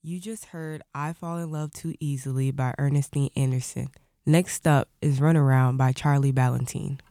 You just heard I Fall in Love Too Easily by Ernestine Anderson. Next up is Runaround by Charlie Ballantine.